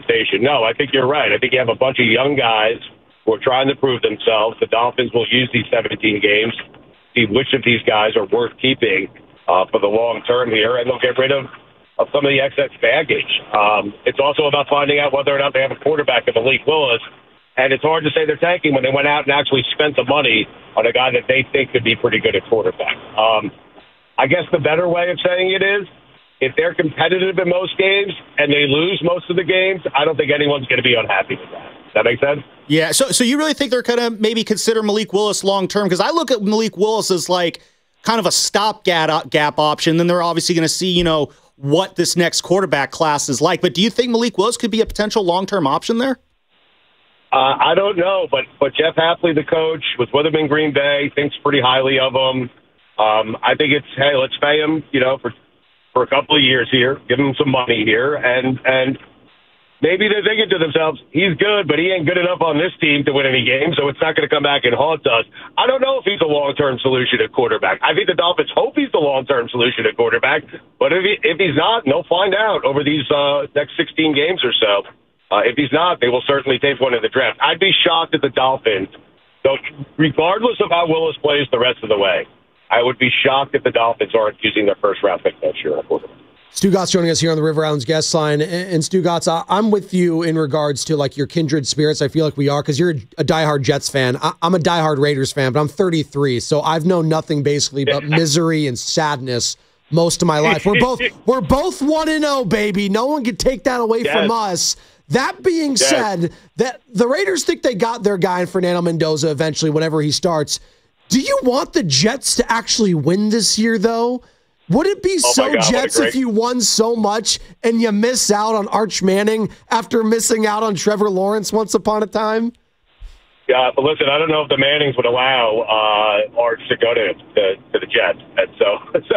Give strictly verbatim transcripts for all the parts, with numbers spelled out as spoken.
conversation. No, I think you're right. I think you have a bunch of young guys who are trying to prove themselves. The Dolphins will use these seventeen games, see which of these guys are worth keeping uh, for the long term here, and they'll get rid of, of some of the excess baggage. Um, it's also about finding out whether or not they have a quarterback in Malik Willis. And it's hard to say they're tanking when they went out and actually spent the money on a guy that they think could be pretty good at quarterback. Um, I guess the better way of saying it is, if they're competitive in most games and they lose most of the games, I don't think anyone's going to be unhappy with that. Does that make sense? Yeah, so so you really think they're going to maybe consider Malik Willis long-term? Because I look at Malik Willis as like kind of a stopgap gap option. Then they're obviously going to see, you know, what this next quarterback class is like. But do you think Malik Willis could be a potential long-term option there? Uh, I don't know, but but Jeff Hafley, the coach, was with him in Green Bay, thinks pretty highly of him. Um, I think it's, hey, let's pay him, you know, for for a couple of years here, give him some money here, and and maybe they're thinking to themselves, he's good, but he ain't good enough on this team to win any games, so it's not going to come back and haunt us. I don't know if he's a long-term solution at quarterback. I think the Dolphins hope he's the long-term solution at quarterback, but if he, if he's not, they'll find out over these uh, next sixteen games or so. Uh, if he's not, they will certainly take one in the draft. I'd be shocked at the Dolphins. So regardless of how Willis plays the rest of the way, I would be shocked if the Dolphins aren't using their first-round pick next year. Stugotz joining us here on the River Islands guest line. And Stugotz, I'm with you in regards to like your kindred spirits. I feel like we are because you're a diehard Jets fan. I'm a diehard Raiders fan, but I'm thirty-three, so I've known nothing basically but misery and sadness most of my life. We're both we're both one and zero, baby. No one can take that away yes. from us. That being yes. said, that the Raiders think they got their guy in Fernando Mendoza eventually, whenever he starts. Do you want the Jets to actually win this year, though? Would it be oh so God, Jets if you won so much and you miss out on Arch Manning after missing out on Trevor Lawrence once upon a time? Yeah, but listen, I don't know if the Mannings would allow uh, Arch to go to, to to the Jets, and so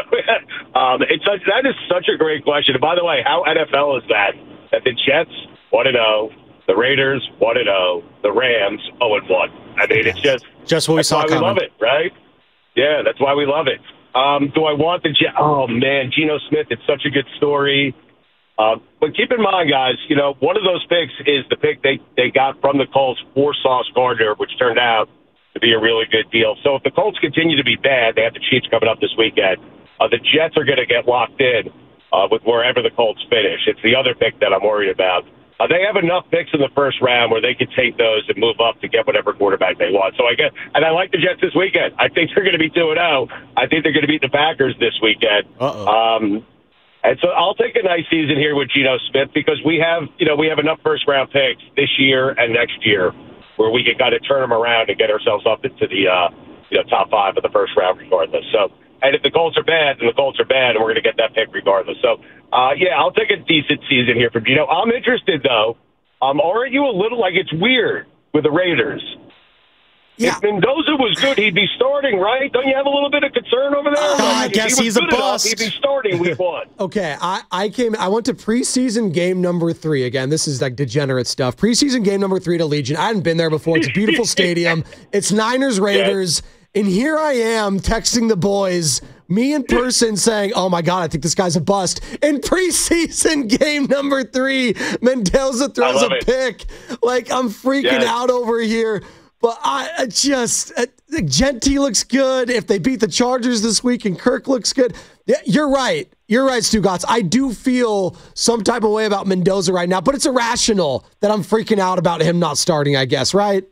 so um, it's such, that is such a great question. And by the way, how N F L is that? That the Jets one and zero, the Raiders one and zero, the Rams zero and one. I mean, it's just just what we saw. That's why coming. we love it, right? Yeah, that's why we love it. Um, do I want the Jets? Oh man, Geno Smith. It's such a good story. Uh, but keep in mind, guys, you know, one of those picks is the pick they, they got from the Colts for Sauce Gardner, which turned out to be a really good deal. So if the Colts continue to be bad, they have the Chiefs coming up this weekend. Uh, the Jets are going to get locked in uh, with wherever the Colts finish. It's the other pick that I'm worried about. Uh, they have enough picks in the first round where they could take those and move up to get whatever quarterback they want. So I guess, and I like the Jets this weekend. I think they're going to be two and oh. I think they're going to beat the Packers this weekend. Uh-oh. Um, And so I'll take a nice season here with Geno Smith because we have, you know, we have enough first-round picks this year and next year where we can kind of turn them around and get ourselves up into the, uh, you know, top five of the first round regardless. So, and if the Colts are bad, then the Colts are bad, and we're going to get that pick regardless. So, uh, yeah, I'll take a decent season here from Geno. I'm interested, though. Um, aren't you a little like it's weird with the Raiders? Yeah. If Mendoza was good, he'd be starting, right? Don't you have a little bit of concern over there? Uh, like, I guess he he's a enough, bust. He'd be starting week one. Okay, I, I came. I went to preseason game number three. Again, this is like degenerate stuff. Preseason game number three to Legion. I hadn't been there before. It's a beautiful stadium. It's Niners Raiders, yes. and here I am texting the boys. Me in person saying, oh, my God, I think this guy's a bust. In preseason game number three, Mendoza throws a it. pick. Like, I'm freaking yes. out over here. But I, I just, uh, Genty looks good. If they beat the Chargers this week and Kirk looks good. Yeah, you're right. You're right, Stugotz. I do feel some type of way about Mendoza right now, but it's irrational that I'm freaking out about him not starting, I guess, right?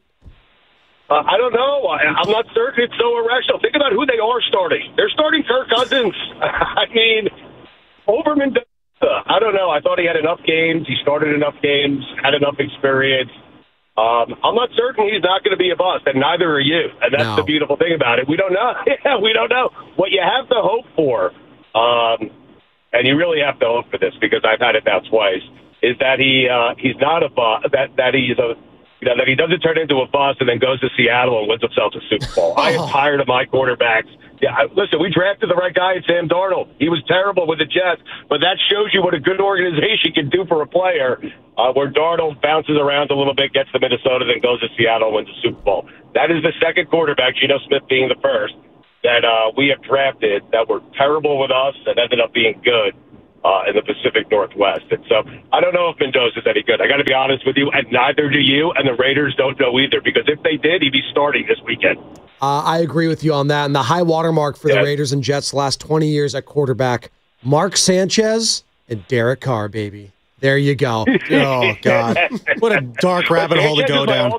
Uh, I don't know. I, I'm not certain it's so irrational. Think about who they are starting. They're starting Kirk Cousins. I mean, over Mendoza. I don't know. I thought he had enough games. He started enough games, had enough experience. Um, I'm not certain he's not going to be a bust, and neither are you. And that's no. the beautiful thing about it. We don't know. Yeah, we don't know. What you have to hope for, um, and you really have to hope for this because I've had it now twice, is that he uh, he's not a bust, that, that he's a You know, that he doesn't turn into a bust and then goes to Seattle and wins himself a Super Bowl. Oh. I am tired of my quarterbacks. Yeah, I, listen, we drafted the right guy in Sam Darnold. He was terrible with the Jets, but that shows you what a good organization can do for a player uh, where Darnold bounces around a little bit, gets to Minnesota, then goes to Seattle and wins a Super Bowl. That is the second quarterback, Geno Smith being the first, that uh, we have drafted that were terrible with us and ended up being good uh, in the Pacific Northwest. And so I don't know if Mendoza's any good. I got to be honest with you, and neither do you, and the Raiders don't know either, because if they did, he'd be starting this weekend. Uh, I agree with you on that. And the high watermark for yeah. the Raiders and Jets the last twenty years at quarterback, Mark Sanchez and Derek Carr, baby. There you go. Oh, God. What a dark rabbit hole to go down.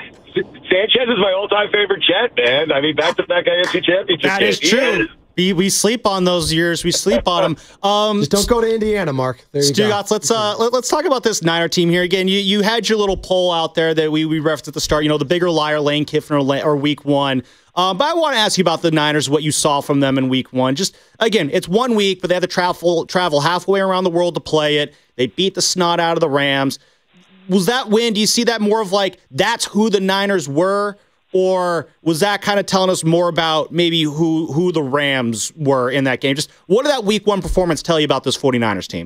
Sanchez is my all-time favorite Jet, man. I mean, back-to-back A F C championship. That is true. We, we sleep on those years. We sleep on them. Um, Just don't go to Indiana, Mark. There you Stugotz, go. let's uh, let, let's talk about this Niner team here again. You you had your little poll out there that we we referenced at the start. You know, the bigger liar, Lane Kiffin or, or Week One. Um, but I want to ask you about the Niners, what you saw from them in Week One. Just again, it's one week, but they had to travel travel halfway around the world to play it. They beat the snot out of the Rams. Was that win? Do you see that more of like that's who the Niners were? Or was that kind of telling us more about maybe who who the Rams were in that game? Just what did that Week One performance tell you about this 49ers team?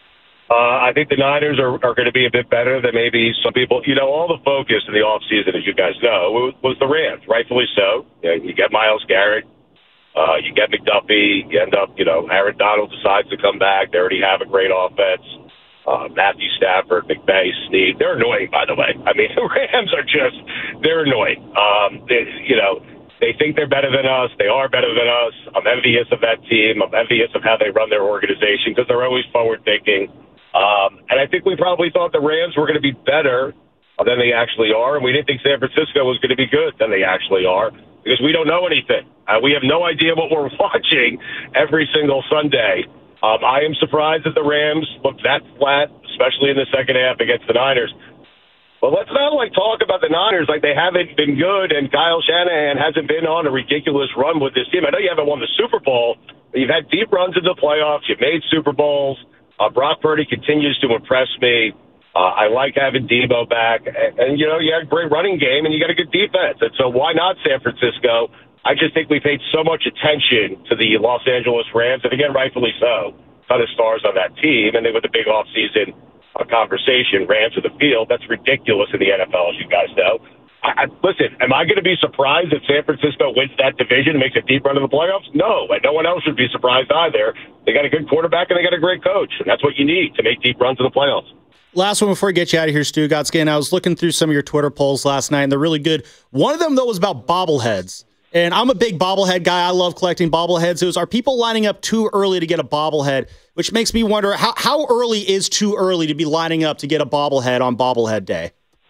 Uh, I think the Niners are, are going to be a bit better than maybe some people. You know, all the focus in the offseason, as you guys know, was, was the Rams, rightfully so. You know, you get Myles Garrett, uh, you get McDuffie, you end up, you know, Aaron Donald decides to come back. They already have a great offense. Uh, Matthew Stafford, McVay, Snead. They're annoying, by the way. I mean, the Rams are just, they're annoying. Um, they, you know, they think they're better than us. They are better than us. I'm envious of that team. I'm envious of how they run their organization because they're always forward-thinking. Um, and I think we probably thought the Rams were going to be better than they actually are, and we didn't think San Francisco was going to be good than they actually are because we don't know anything. Uh, we have no idea what we're watching every single Sunday. Um, I am surprised that the Rams looked that flat, especially in the second half against the Niners. But let's not like talk about the Niners like they haven't been good and Kyle Shanahan hasn't been on a ridiculous run with this team. I know you haven't won the Super Bowl, but you've had deep runs in the playoffs. You've made Super Bowls. Uh, Brock Purdy continues to impress me. Uh, I like having Debo back. And, and, you know, you had a great running game and you got a good defense. And so why not San Francisco? I just think we paid so much attention to the Los Angeles Rams, and again, rightfully so. A ton of stars on that team, and they were the big offseason uh, conversation, Rams to the field. That's ridiculous in the N F L, as you guys know. I, I, listen, am I going to be surprised if San Francisco wins that division and makes a deep run in the playoffs? No, and no one else should be surprised either. They got a good quarterback, and they got a great coach, and that's what you need to make deep runs in the playoffs. Last one before I get you out of here, Stugotz. Again, I was looking through some of your Twitter polls last night, and they're really good. One of them, though, was about bobbleheads. And I'm a big bobblehead guy. I love collecting bobbleheads. It was, are people lining up too early to get a bobblehead? Which makes me wonder, how, how early is too early to be lining up to get a bobblehead on bobblehead day?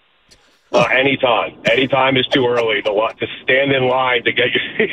Uh, anytime. Anytime is too early to, to stand in line to get your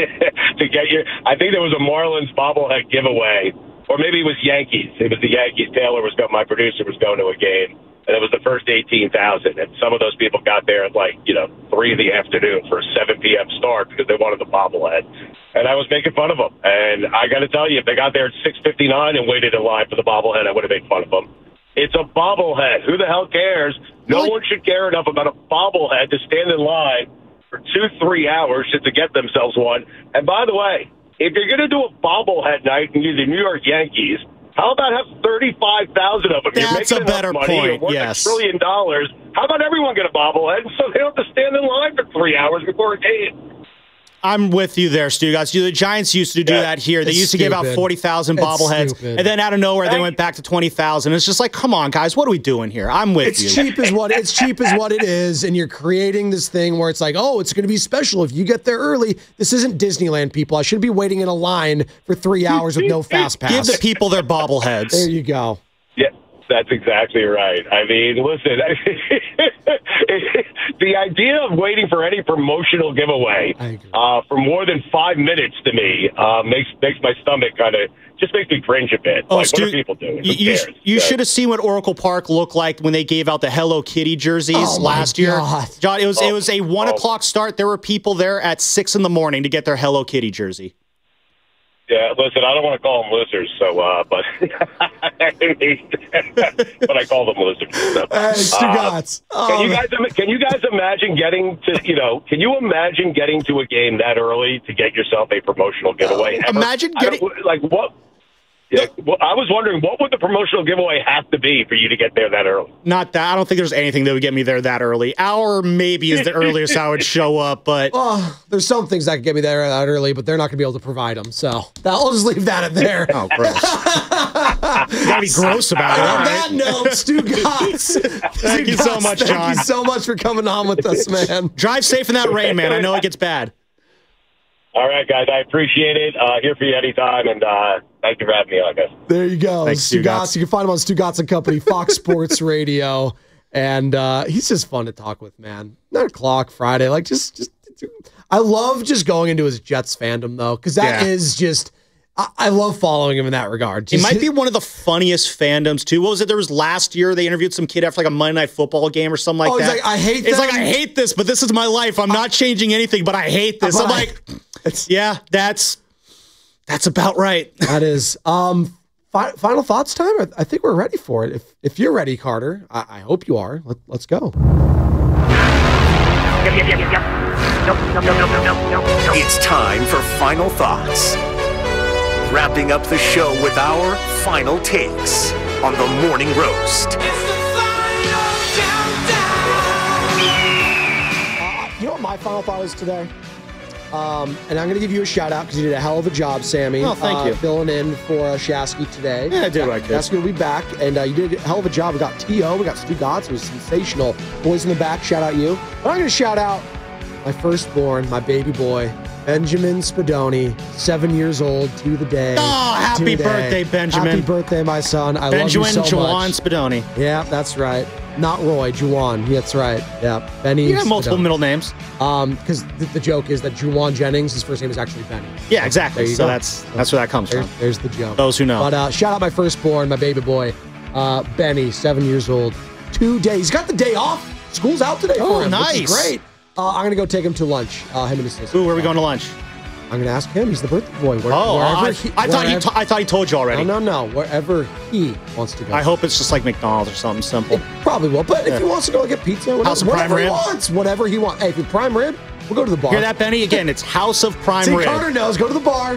to get your. I think there was a Marlins bobblehead giveaway, or maybe it was Yankees. It was the Yankees. Taylor was going. My producer was going to a game, and it was the first eighteen thousand. And some of those people got there at like you know three in the afternoon for a seven p.m. start because they wanted the bobblehead. And I was making fun of them. And I got to tell you, if they got there at six fifty-nine and waited in line for the bobblehead, I would have made fun of them. It's a bobblehead. Who the hell cares? No one should care enough about a bobblehead to stand in line for two, three hours just to get themselves one. And by the way, if you're going to do a bobblehead night and use the New York Yankees, how about have thirty-five thousand of them? That's you're making a better money. point, You're worth yes. a trillion dollars. How about everyone get a bobblehead so they don't have to stand in line for three hours before a game? I'm with you there, Stugotz. The Giants used to do Yeah, that here. They it's used to give out stupid. forty thousand It's bobbleheads, stupid. and then out of nowhere they went back to twenty thousand. It's just like, come on, guys, what are we doing here? I'm with It's you. cheap as what it's cheap as what it is, and you're creating this thing where it's like, oh, it's going to be special if you get there early. This isn't Disneyland, people. I should be waiting in a line for three hours with no fast pass. Give the people their bobbleheads. There you go. Yeah, that's exactly right. I mean, listen, the idea of waiting for any promotional giveaway I agree. uh, for more than five minutes to me uh, makes makes my stomach kind of just makes me cringe a bit. Oh, like, Stu, what are people doing? Who You, you, cares? you So- should have seen what Oracle Park looked like when they gave out the Hello Kitty jerseys Oh, my last year. God. John, it was it Oh, was a one oh. o'clock start. There were people there at six in the morning to get their Hello Kitty jersey. Yeah, listen, I don't want to call them losers, so uh, but but I call them losers. So. Hey, Stugotz. Uh, can you Oh, guys can you guys imagine getting to you know can you imagine getting to a game that early to get yourself a promotional giveaway? Ever? Imagine I don't- getting- like what Yeah, well, I was wondering, what would the promotional giveaway have to be for you to get there that early? Not that. I don't think there's anything that would get me there that early. Hour maybe is the earliest I would show up, but Oh, there's some things that could get me there that early, but they're not going to be able to provide them. So that, I'll just leave that at there. oh, gross. You gotta be gross about it. On all that right? note, Stu Gotts. Thank you so much, John. Thank you so much for coming on with us, man. Drive safe in that rain, man. I know it gets bad. All right, guys, I appreciate it. Uh, here for you anytime, and uh, thank you for having me on, guys. There you go. Thanks, Stu Stu Gotts. Gotts. You can find him on Stu Gotts and Company, Fox Sports Radio. And uh, he's just fun to talk with, man. Nine o'clock Friday. Like, just, just, I love just going into his Jets fandom, though, because that Yeah. is just, I, I love following him in that regard. It Just might be one of the funniest fandoms, too. What was it? There was last year, they interviewed some kid after like a Monday Night Football game or something like Oh, he's that. like, I hate It's them. like, I hate this, but this is my life. I'm not changing anything, but I hate this. But I'm I- like, yeah, that's that's about right. That is. Um, fi- final thoughts time? I, I think we're ready for it. If if you're ready, Carter, I, I hope you are. Let, let's go. It's time for Final Thoughts. Wrapping up the show with our final takes on the Morning Roast. Uh, you know what my final thought is today? Um, and I'm going to give you a shout out because you did a hell of a job, Sammy. Oh, thank uh, you. Filling in for uh, Shasky today. Yeah, I did what I could. Shasky will be back, and uh, you did a hell of a job. We got T O, we got Stu Gotts. It was sensational. Boys in the back, shout out you. But I'm going to shout out my firstborn, my baby boy, Benjamin Spadoni, seven years old to the day. Oh, happy today. birthday, Benjamin. Happy birthday, my son. I Benjamin love you so Jawan much. Spadoni. Yeah, that's right. Not Roy, Juwan. That's right. Yeah, Benny. You have multiple Spadoni. middle names. Um, because the, the joke is that Juwan Jennings, his first name is actually Benny. Yeah, exactly. There you So go. that's that's where that comes There's, from. there's the joke. Those who know. But uh, shout out my firstborn, my baby boy, uh, Benny, seven years old. Two days. He's got the day off. School's out today Oh, for him. Which is nice. great. Uh, I'm gonna go take him to lunch. Uh, him and his sister. Ooh, where are we going to lunch? I'm gonna ask him. He's the birthday boy. Where, Oh, wherever I, he, I thought he. wherever- T- I thought he told you already. No, no, no. Wherever he wants to go. I hope it's just like McDonald's or something simple. It probably will. But if Yeah. he wants to go get pizza, whatever, House of Prime whatever he Rib? wants, whatever he wants. Hey, if you're prime rib, we'll go to the bar. Hear that, Benny? Again, it's House of Prime See, Rib. Carter knows. Go to the bar.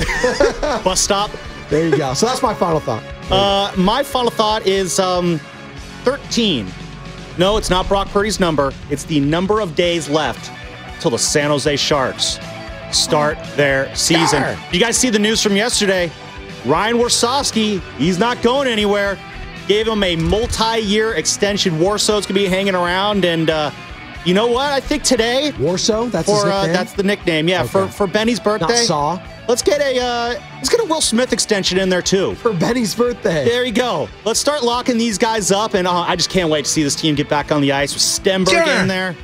Bus stop. There you go. So that's my final thought. Uh, my final thought is um, thirteen. No, it's not Brock Purdy's number. It's the number of days left till the San Jose Sharks start their season. Sure. You guys see the news from yesterday? Ryan Warsawski, he's not going anywhere. Gave him a multi-year extension. Warsaw's gonna be hanging around, and uh, you know what? I think today Warsaw. That's his for uh, nickname? that's the nickname. Yeah, for Okay. for Benny's birthday. Not Saw. Let's get a uh, let's get a Will Smith extension in there too. For Benny's birthday. There you go. Let's start locking these guys up, and uh, I just can't wait to see this team get back on the ice with Stenberg Sure. in there.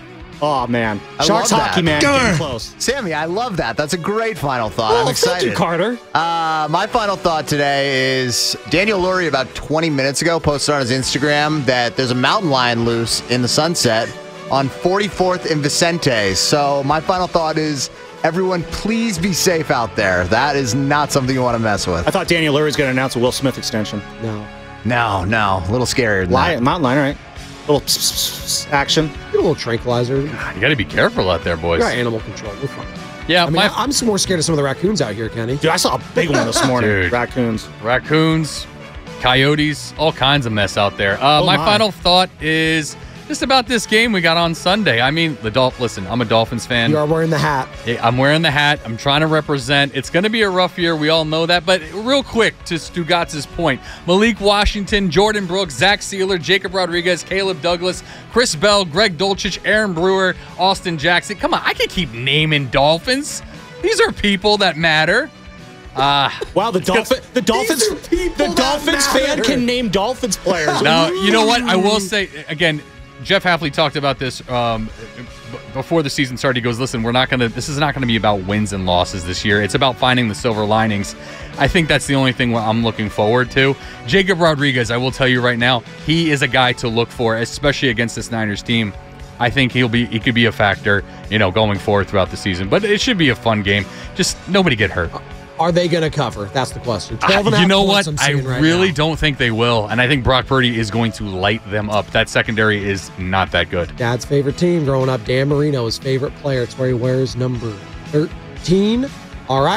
Oh man, I Sharks love hockey, that. man, Sure. getting close. Sammy, I love that. That's a great final thought. Oh, I'm excited. thank you, Carter. Uh, my final thought today is Daniel Lurie about twenty minutes ago posted on his Instagram that there's a mountain lion loose in the Sunset on forty-fourth and Vicente. So my final thought is everyone please be safe out there. That is not something you want to mess with. I thought Daniel Lurie was going to announce a Will Smith extension. No. No, no. A little scarier than Lion, that. mountain lion, right? Little pss, pss, pss, action. Get a little tranquilizer. You You got to be careful out there, boys. got animal control. We're fine. Yeah, I mean, my I, I'm more scared of some of the raccoons out here, Kenny. Dude, I saw a big one this morning. Dude. Raccoons. raccoons, coyotes, all kinds of mess out there. Uh, Oh, my, my. final thought is just about this game we got on Sunday. I mean, the Dolph. Listen, I'm a Dolphins fan. You are wearing the hat. I'm wearing the hat. I'm trying to represent. It's going to be a rough year. We all know that. But real quick, to Stu Gotts' point, Malik Washington, Jordan Brooks, Zach Sealer, Jacob Rodriguez, Caleb Douglas, Chris Bell, Greg Dulcich, Aaron Brewer, Austin Jackson. Come on, I can keep naming Dolphins. These are people that matter. Uh, Wow, the Dolphin, the Dolphins, These are people the that Dolphins fan matter. can name Dolphins players. Now, you know what? I will say, again, Jeff Hafley talked about this um, b- before the season started. He goes, listen, we're not going to, this is not going to be about wins and losses this year. It's about finding the silver linings. I think that's the only thing I'm looking forward to. Jacob Rodriguez, I will tell you right now, he is a guy to look for, especially against this Niners team. I think he'll be, he could be a factor, you know, going forward throughout the season. But it should be a fun game. Just nobody get hurt. Are they going to cover? That's the question. twelve and a Uh, you half know points what? I'm I seeing right really now. don't think they will. And I think Brock Purdy is going to light them up. That secondary is not that good. Dad's favorite team growing up, Dan Marino, his favorite player. It's where he wears number thirteen. All right.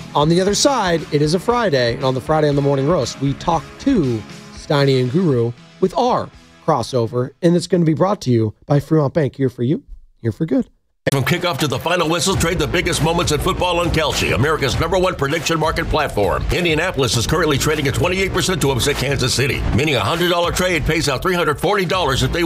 On the other side, it is a Friday, and on the Friday on the Morning Roast, we talk to Steiny and Guru with our crossover, and it's going to be brought to you by Fremont Bank. Here for you, here for good. From kickoff to the final whistle, trade the biggest moments in football on Kalshi, America's number one prediction market platform. Indianapolis is currently trading at twenty-eight percent to upset Kansas City, meaning a one hundred dollars trade pays out three hundred forty dollars if they